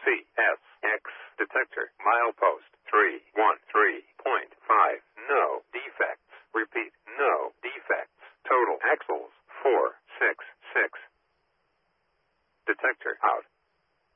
CSX detector. Milepost 313.5. No defects. Repeat, no defects. Total axles 466. Detector out.